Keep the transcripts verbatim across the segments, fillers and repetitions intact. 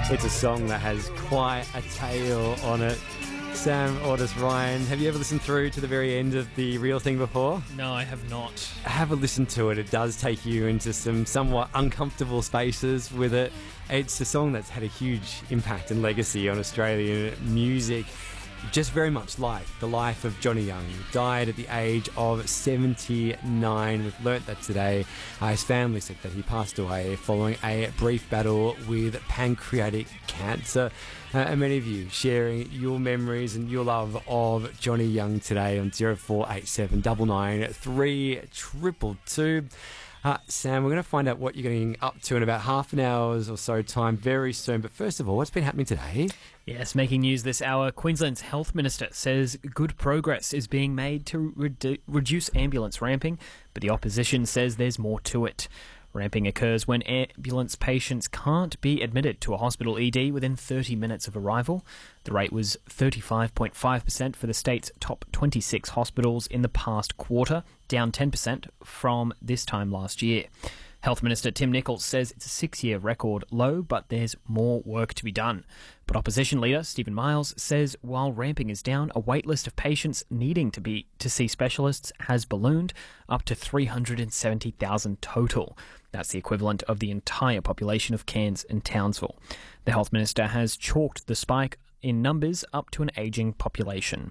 It's a song that has quite a tale on it. Sam Ordis Ryan, have you ever listened through to the very end of The Real Thing before? No, I have not. Have a listen to it. It does take you into some somewhat uncomfortable spaces with it. It's a song that's had a huge impact and legacy on Australian music. Just very much like the life of Johnny Young. He died at the age of seventy-nine. We've learnt that today. Uh, his family said that he passed away following a brief battle with pancreatic cancer. Uh, and many of you sharing your memories and your love of Johnny Young today on zero four eight seven nine nine three two two two. Uh, Sam, we're going to find out what you're getting up to in about half an hour's or so time very soon. But first of all, what's been happening today? Yes, making news this hour, Queensland's Health Minister says good progress is being made to redu- reduce ambulance ramping, but the opposition says there's more to it. Ramping occurs when ambulance patients can't be admitted to a hospital E D within thirty minutes of arrival. The rate was thirty-five point five percent for the state's top twenty-six hospitals in the past quarter, down ten percent from this time last year. Health Minister Tim Nicholls says it's a six-year record low, but there's more work to be done. But Opposition Leader Stephen Miles says while ramping is down, a wait list of patients needing to be to see specialists has ballooned up to three hundred seventy thousand total. That's the equivalent of the entire population of Cairns and Townsville. The Health Minister has chalked the spike in numbers up to an ageing population.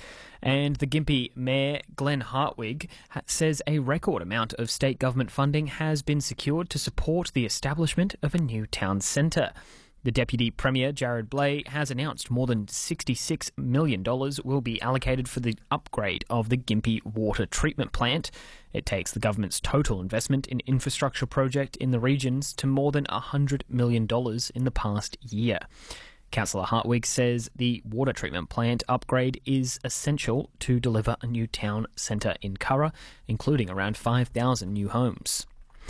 And the Gympie Mayor, Glenn Hartwig, says a record amount of state government funding has been secured to support the establishment of a new town centre. The Deputy Premier, Jared Blay, has announced more than sixty-six million dollars will be allocated for the upgrade of the Gympie water treatment plant. It takes the government's total investment in infrastructure project in the regions to more than one hundred million dollars in the past year. Councillor Hartwig says the water treatment plant upgrade is essential to deliver a new town centre in Curra, including around five thousand new homes.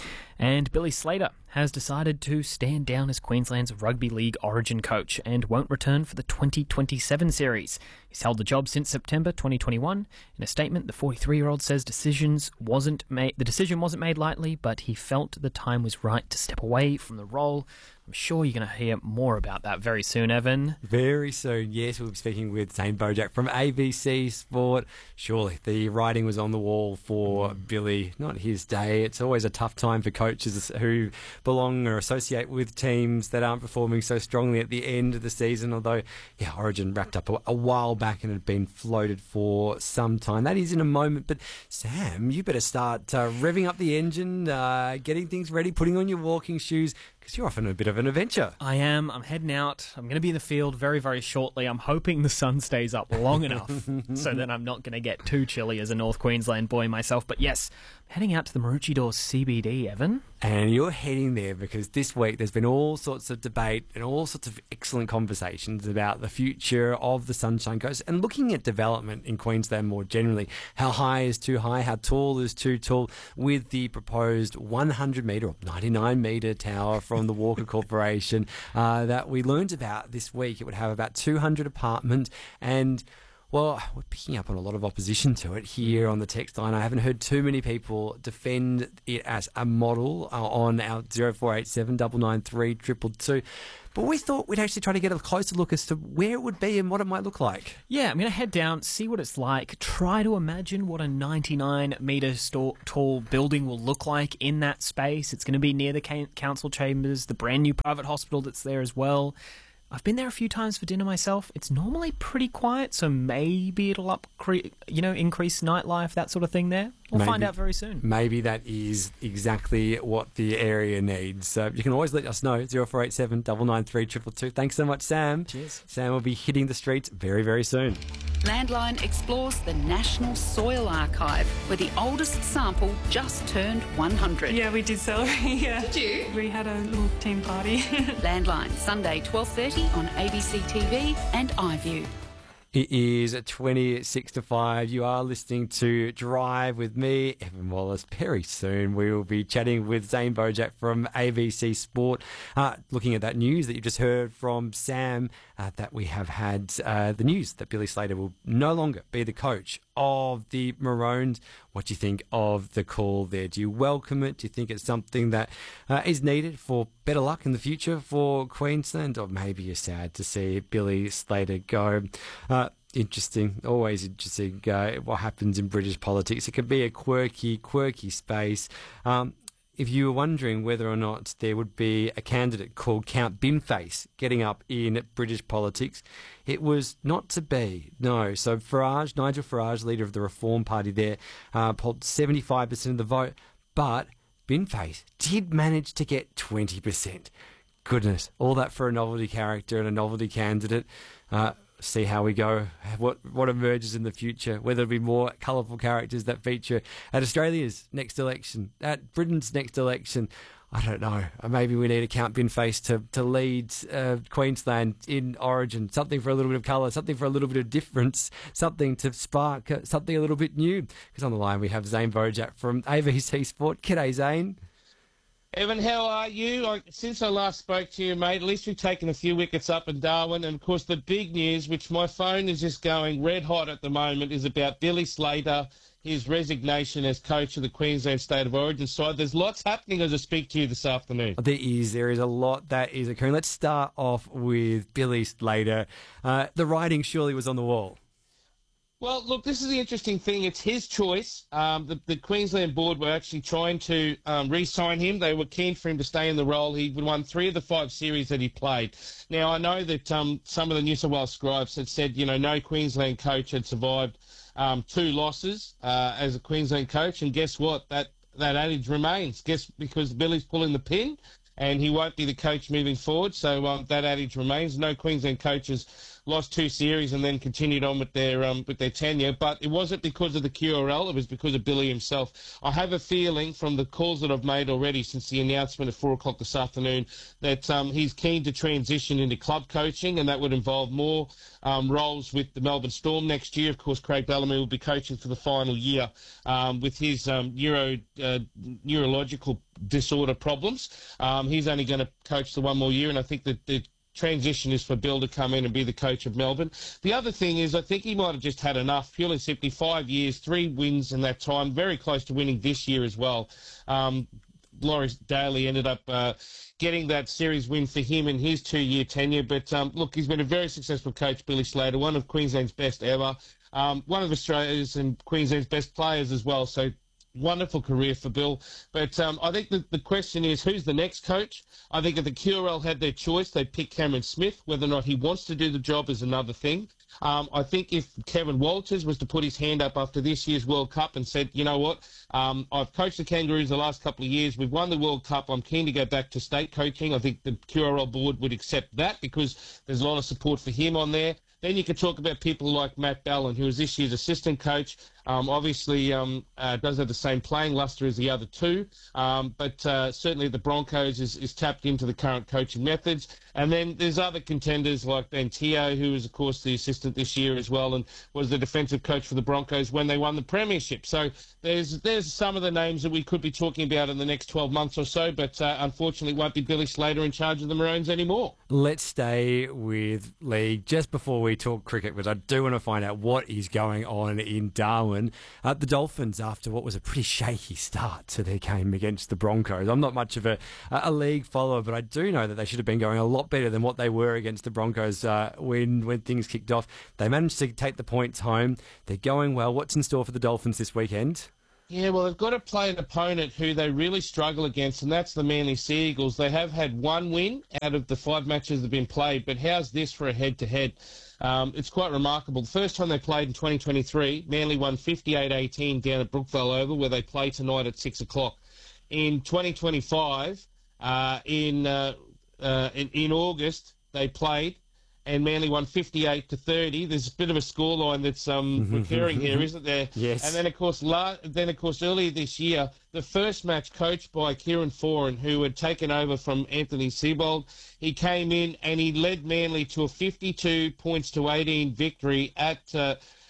And Billy Slater has decided to stand down as Queensland's Rugby League Origin coach and won't return for the twenty twenty-seven series. He's held the job since September twenty twenty-one. In a statement, the forty-three-year-old says decisions wasn't made, the decision wasn't made lightly, but he felt the time was right to step away from the role. I'm sure you're going to hear more about that very soon, Evan. Very soon, yes. We'll be speaking with Zane Bojack from A B C Sport. Surely the writing was on the wall for mm. Billy. Not his day. It's always a tough time for coaches who belong or associate with teams that aren't performing so strongly at the end of the season, although, yeah, Origin wrapped up a, a while back and had been floated for some time. That is in a moment, but Sam, you better start uh, revving up the engine, uh, getting things ready, putting on your walking shoes, because you're off on a bit of an adventure. I am. I'm heading out. I'm going to be in the field very, very shortly. I'm hoping the sun stays up long enough so that I'm not going to get too chilly as a North Queensland boy myself. But yes, I'm heading out to the Maroochydore C B D, Evan. And you're heading there because this week there's been all sorts of debate and all sorts of excellent conversations about the future of the Sunshine Coast and looking at development in Queensland more generally. How high is too high? How tall is too tall? With the proposed one hundred metre or ninety-nine metre tower from the Walker Corporation uh, that we learned about this week. It would have about two hundred apartments and... well, we're picking up on a lot of opposition to it here on the text line. I haven't heard too many people defend it as a model uh, on our zero four eight seven nine nine three two two two. But we thought we'd actually try to get a closer look as to where it would be and what it might look like. Yeah, I'm going to head down, see what it's like, try to imagine what a ninety-nine metre tall building will look like in that space. It's going to be near the council chambers, the brand new private hospital that's there as well. I've been there a few times for dinner myself. It's normally pretty quiet, so maybe it'll up, you know, increase nightlife, that sort of thing there. We'll maybe, find out very soon. Maybe that is exactly what the area needs. So you can always let us know, zero four eight seven nine nine three two two two. Thanks so much, Sam. Cheers. Sam will be hitting the streets very, very soon. Landline explores the National Soil Archive, where the oldest sample just turned one hundred. Yeah, we did celebrate, yeah. Did you? We had a little team party. Landline, Sunday twelve thirty on A B C T V and iView. It is twenty-six to five. You are listening to Drive with me, Evan Wallace. Very soon we will be chatting with Zane Bojack from A B C Sport, uh, looking at that news that you just heard from Sam, uh, that we have had uh, the news that Billy Slater will no longer be the coach of the Maroons. What do you think of the call there? Do you welcome it? Do you think it's something that uh, is needed for better luck in the future for Queensland? Or maybe you're sad to see Billy Slater go? Uh, Interesting, always interesting uh, what happens in British politics. It can be a quirky, quirky space. Um, if you were wondering whether or not there would be a candidate called Count Binface getting up in British politics, it was not to be, no. So Farage, Nigel Farage, leader of the Reform Party there, uh, polled seventy-five percent of the vote, but Binface did manage to get twenty percent. Goodness, all that for a novelty character and a novelty candidate. Uh, see how we go, what what emerges in the future, whether it'll be more colourful characters that feature at Australia's next election, at Britain's next election. I don't know. Maybe we need a Count Binface to, to lead uh, Queensland in Origin. Something for a little bit of colour, something for a little bit of difference, something to spark uh, something a little bit new. Because on the line we have Zane Bojak from A B C Sport. G'day, Zane. Evan, how are you? I, since I last spoke to you, mate, at least we've taken a few wickets up in Darwin. And, of course, the big news, which my phone is just going red hot at the moment, is about Billy Slater, his resignation as coach of the Queensland State of Origin side. There's lots happening as I speak to you this afternoon. There is. There is a lot that is occurring. Let's start off with Billy Slater. Uh, the writing surely was on the wall. Well, look, this is the interesting thing. It's his choice. Um, the, the Queensland board were actually trying to um, re-sign him. They were keen for him to stay in the role. He won three of the five series that he played. Now, I know that um, some of the New South Wales scribes had said, you know, no Queensland coach had survived um, two losses uh, as a Queensland coach. And guess what? That, that adage remains. Guess because Billy's pulling the pin and he won't be the coach moving forward. So um, that adage remains. No Queensland coaches lost two series and then continued on with their um, with their tenure. But it wasn't because of the Q R L, it was because of Billy himself. I have a feeling from the calls that I've made already since the announcement at four o'clock this afternoon that um, he's keen to transition into club coaching, and that would involve more um, roles with the Melbourne Storm next year. Of course, Craig Bellamy will be coaching for the final year um, with his um, neuro uh, neurological disorder problems. Um, he's only going to coach the one more year, and I think that the transition is for Bill to come in and be the coach of Melbourne. The other thing is I think he might have just had enough, purely and simply five years, three wins in that time, very close to winning this year as well. Um, Laurie Daly ended up uh, getting that series win for him in his two-year tenure. But, um, look, he's been a very successful coach, Billy Slater, one of Queensland's best ever, um, one of Australia's and Queensland's best players as well. So wonderful career for Bill. But um, I think the, the question is, who's the next coach? I think if the Q R L had their choice, they'd pick Cameron Smith. Whether or not he wants to do the job is another thing. Um, I think if Kevin Walters was to put his hand up after this year's World Cup and said, you know what, um, I've coached the Kangaroos the last couple of years. We've won the World Cup. I'm keen to go back to state coaching. I think the Q R L board would accept that because there's a lot of support for him on there. Then you could talk about people like Matt Ballin, who is this year's assistant coach. Um, obviously, um, uh, does have the same playing luster as the other two, um, but uh, certainly the Broncos is, is tapped into the current coaching methods. And then there's other contenders like Ben Teo, who is, of course, the assistant this year as well and was the defensive coach for the Broncos when they won the premiership. So there's there's some of the names that we could be talking about in the next twelve months or so, but uh, unfortunately it won't be Billy Slater in charge of the Maroons anymore. Let's stay with league just before we talk cricket, because I do want to find out what is going on in Darwin. Uh, the Dolphins, after what was a pretty shaky start to their game against the Broncos. I'm not much of a, a league follower, but I do know that they should have been going a lot better than what they were against the Broncos uh, when, when things kicked off. They managed to take the points home. They're going well. What's in store for the Dolphins this weekend? Yeah, well, they've got to play an opponent who they really struggle against, and that's the Manly Sea Eagles. They have had one win out of the five matches that have been played, but how's this for a head-to-head? Um, it's quite remarkable. The first time they played in twenty twenty-three, Manly won fifty-eight eighteen down at Brookvale Oval, where they play tonight at six o'clock. In twenty twenty-five, uh, in, uh, uh, in in August, they played, and Manly won fifty-eight to thirty. There's a bit of a scoreline that's um, recurring here, isn't there? Yes. And then, of course, la- then of course, earlier this year, the first match coached by Kieran Foran, who had taken over from Anthony Seibold, he came in and he led Manly to a fifty-two points to eighteen victory at uh,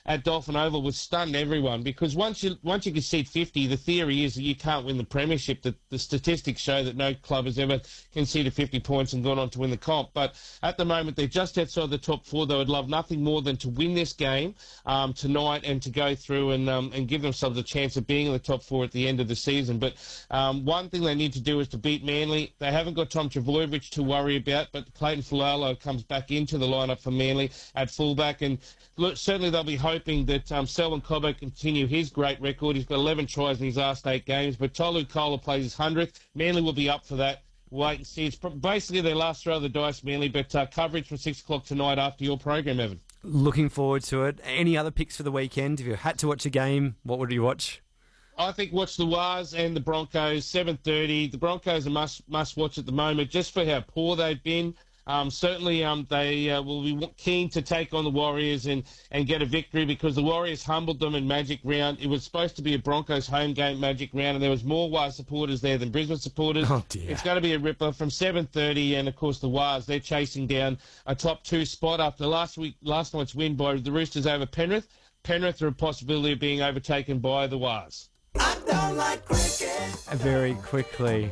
at Dolphin Oval would stun everyone, because once you once you concede fifty, the theory is that you can't win the premiership. The, the statistics show that no club has ever conceded fifty points and gone on to win the comp. But at the moment, they're just outside the top four. They would love nothing more than to win this game um, tonight and to go through and um, and give themselves a chance of being in the top four at the end of the season. But um, one thing they need to do is to beat Manly. They haven't got Tom Trbojevic to worry about, but Clayton Fulalo comes back into the lineup for Manly at fullback, and look, certainly they'll be hoping that um, Selwyn Cobbo continue his great record. He's got eleven tries in his last eight games, but Tolu Kola plays his hundredth. Manly will be up for that. Wait and see. It's basically their last throw of the dice, Manly, but uh, coverage from six o'clock tonight after your program, Evan. Looking forward to it. Any other picks for the weekend? If you had to watch a game, what would you watch? I think watch the Wars and the Broncos, seven thirty. The Broncos are must must watch at the moment, just for how poor they've been. Um, certainly, um, they uh, will be keen to take on the Warriors and, and get a victory, because the Warriors humbled them in Magic Round. It was supposed to be a Broncos home game Magic Round, and there was more Wars supporters there than Brisbane supporters. Oh dear. It's going to be a ripper from seven thirty, and of course the Wars, they're chasing down a top two spot after last week, last night's win by the Roosters over Penrith. Penrith are a possibility of being overtaken by the Wars. I don't like cricket. Very quickly,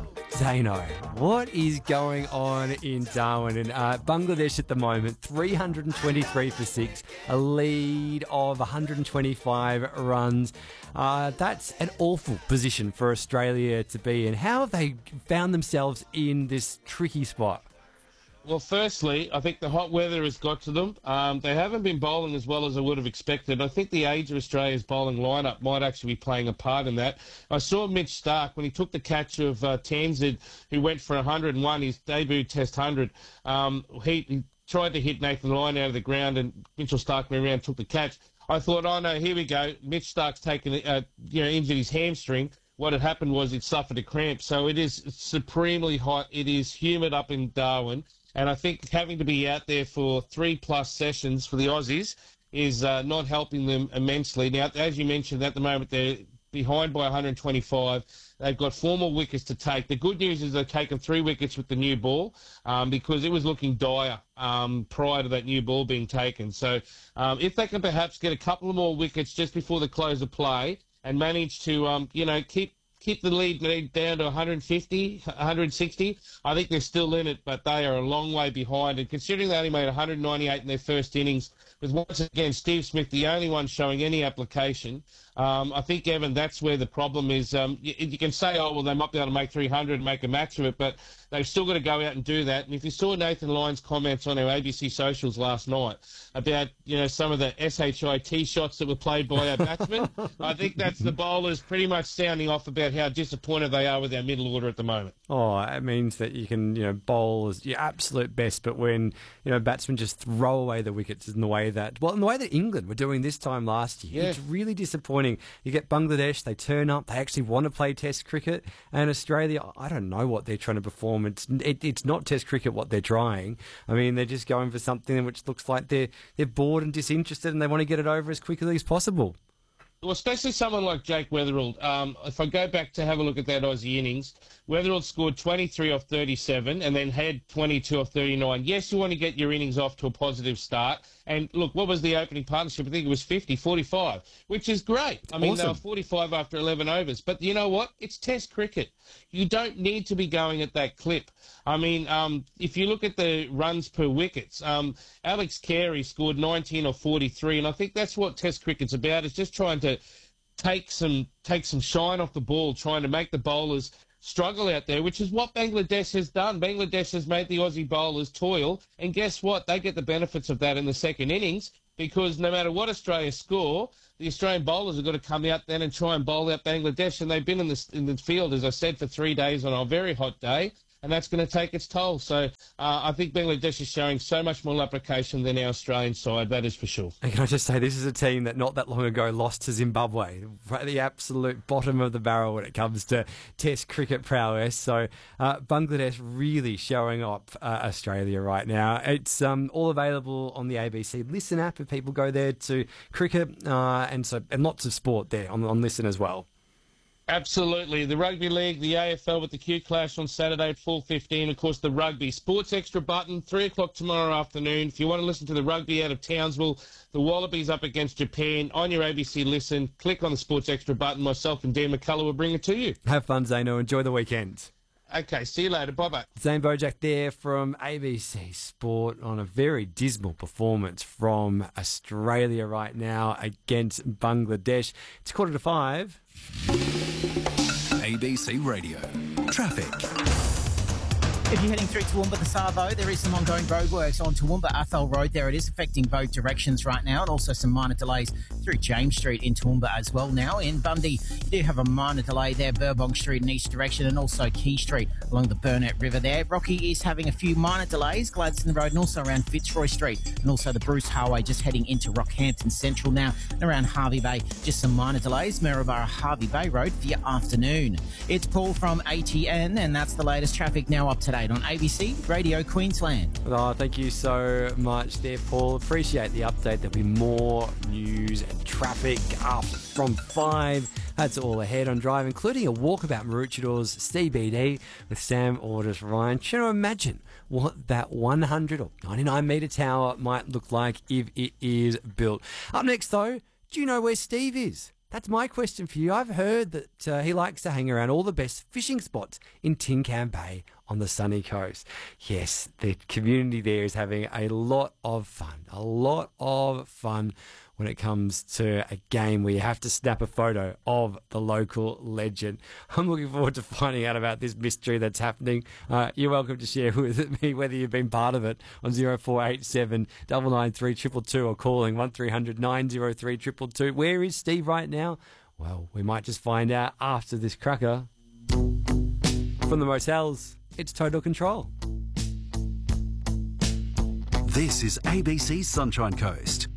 Zano, what is going on in Darwin? And uh, Bangladesh at the moment, three hundred twenty-three for six, a lead of one hundred twenty-five runs. Uh, that's an awful position for Australia to be in. How have they found themselves in this tricky spot? Well, firstly, I think the hot weather has got to them. Um, they haven't been bowling as well as I would have expected. I think the age of Australia's bowling lineup might actually be playing a part in that. I saw Mitch Starc, when he took the catch of uh, Tanzid, who went for one hundred and one, his debut Test one hundred. Um, he, he tried to hit Nathan Lyon out of the ground, and Mitchell Starc went around and took the catch. I thought, oh, no, here we go. Mitch Starc's taken, uh, you know, injured his hamstring. What had happened was he'd suffered a cramp. So it is supremely hot. It is humid up in Darwin. And I think having to be out there for three-plus sessions for the Aussies is uh, not helping them immensely. Now, as you mentioned, at the moment they're behind by one hundred twenty-five. They've got four more wickets to take. The good news is they've taken three wickets with the new ball um, because it was looking dire um, prior to that new ball being taken. So um, if they can perhaps get a couple of more wickets just before the close of play and manage to, um, you know, keep keep the lead down to one hundred fifty, one hundred sixty. I think they're still in it, but they are a long way behind. And considering they only made one hundred ninety-eight in their first innings, with once again Steve Smith the only one showing any application, um, I think, Evan, that's where the problem is. Um, you, you can say, oh, well, they might be able to make three hundred and make a match of it, but they've still got to go out and do that. And if you saw Nathan Lyon's comments on our A B C socials last night about, you know, some of the S H I T shots that were played by our batsmen, I think that's the bowlers pretty much sounding off about how disappointed they are with our middle order at the moment. Oh, it means that you can, you know, bowl as your absolute best, but when, you know, batsmen just throw away the wickets in the way that, well, in the way that England were doing this time last year, yeah. It's really disappointing. You get Bangladesh, they turn up, they actually want to play Test cricket, and Australia, I don't know what they're trying to perform. It's it, it's not Test cricket what they're trying. I mean, they're just going for something which looks like they're they're bored and disinterested, and they want to get it over as quickly as possible. Well, especially someone like Jake Weatherald. Um, if I go back to have a look at that Aussie innings, Weatherald scored twenty-three off thirty-seven and then had twenty-two off thirty-nine. Yes, you want to get your innings off to a positive start. And look, what was the opening partnership? I think it was fifty, forty-five, which is great. I mean, awesome. They were forty-five after eleven overs. But you know what? It's Test cricket. You don't need to be going at that clip. I mean, um, if you look at the runs per wickets, um, Alex Carey scored nineteen or forty-three, and I think that's what Test cricket's about, is just trying to take some take some shine off the ball, trying to make the bowlers struggle out there, which is what Bangladesh has done. Bangladesh has made the Aussie bowlers toil, and guess what? They get the benefits of that in the second innings, because no matter what Australia score, the Australian bowlers have got to come out then and try and bowl out Bangladesh, and they've been in the, in the field, as I said, for three days on a very hot day, and that's going to take its toll. So uh, I think Bangladesh is showing so much more application than our Australian side, that is for sure. And can I just say, this is a team that not that long ago lost to Zimbabwe, at the absolute bottom of the barrel when it comes to Test cricket prowess. So uh, Bangladesh really showing up uh, Australia right now. It's um, all available on the A B C Listen app if people go there to cricket, uh, and so and lots of sport there on, on Listen as well. Absolutely. The Rugby League, the A F L with the Q Clash on Saturday at four fifteen. Of course, the rugby. Sports Extra button, three o'clock tomorrow afternoon. If you want to listen to the rugby out of Townsville, the Wallabies up against Japan, on your A B C Listen, click on the Sports Extra button. Myself and Dan McCullough will bring it to you. Have fun, Zano. Enjoy the weekend. Okay, see you later. Bye-bye. Zane Bojack there from A B C Sport on a very dismal performance from Australia right now against Bangladesh. It's quarter to five. A B C Radio. Traffic. If you're heading through Toowoomba to Savo, there is some ongoing roadworks on Toowoomba Athol Road. There it is, affecting both directions right now, and also some minor delays through James Street in Toowoomba as well now. In Bundy, you do have a minor delay there, Burbong Street in each direction, and also Key Street along the Burnett River there. Rocky is having a few minor delays, Gladstone Road, and also around Fitzroy Street, and also the Bruce Highway just heading into Rockhampton Central now, and around Harvey Bay, just some minor delays, Maryborough Harvey Bay Road for your afternoon. It's Paul from A T N, and that's the latest traffic now up to date on A B C Radio Queensland. Oh, thank you so much there, Paul. Appreciate the update. There'll be more news and traffic up from five. That's all ahead on Drive, including a walkabout Maroochydores C B D with Sam Orders Ryan. Trying to imagine what that one hundred or ninety-nine metre tower might look like if it is built. Up next, though, do you know where Steve is? That's my question for you. I've heard that uh, he likes to hang around all the best fishing spots in Tin Can Bay on the sunny coast. Yes, the community there is having a lot of fun, a lot of fun when it comes to a game where you have to snap a photo of the local legend. I'm looking forward to finding out about this mystery that's happening. Uh, you're welcome to share with me whether you've been part of it on zero four eight seven, nine nine three, two two two or calling one three hundred, nine oh three, two two two. Where is Steve right now? Well, we might just find out after this cracker. From the motels, it's Total Control. This is A B C Sunshine Coast.